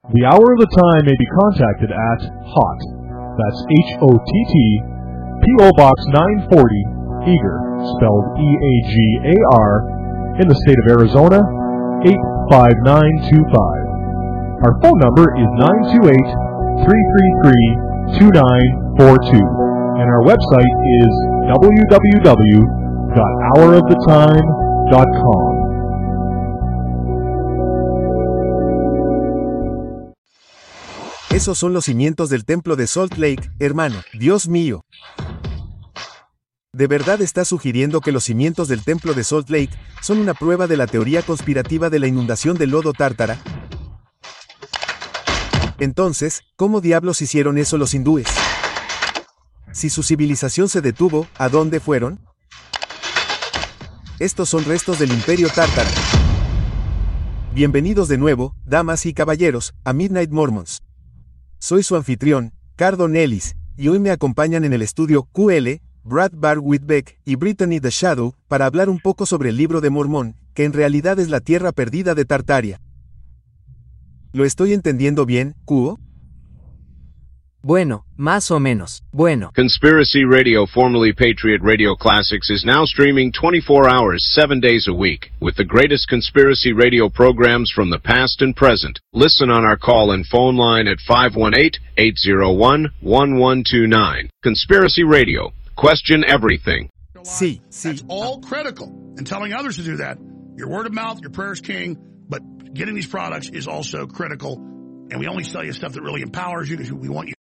The Hour of the Time may be contacted at HOTT, that's HOTT, P.O. Box 940, Eagar, spelled E-A-G-A-R, in the state of Arizona, 85925. Our phone number is 928-333-2942, and our website is www.houroftheTime.com. Esos son los cimientos del templo de Salt Lake, hermano. Dios mío. ¿De verdad está sugiriendo que los cimientos del templo de Salt Lake son una prueba de la teoría conspirativa de la inundación del lodo tártara? Entonces, ¿cómo diablos hicieron eso los hindúes? Si su civilización se detuvo, ¿a dónde fueron? Estos son restos del Imperio Tártara. Bienvenidos de nuevo, damas y caballeros, a Midnight Mormons. Soy su anfitrión, Cardon Ellis, y hoy me acompañan en el estudio QL, Brad Barr Whitbeck y Brittany the Shadow, para hablar un poco sobre el libro de Mormón, que en realidad es la tierra perdida de Tartaria. ¿Lo estoy entendiendo bien, Q? Bueno, más o menos. Bueno. Conspiracy Radio, formerly Patriot Radio Classics, is now streaming 24 hours, 7 days a week, with the greatest conspiracy radio programs from the past and present. Listen on our call and phone line at 518-801-1129. Conspiracy Radio. Question everything. Sí. That's all critical. And telling others to do that. Your word of mouth, your prayer is king, but getting these products is also critical. And we only sell you stuff that really empowers you because we want you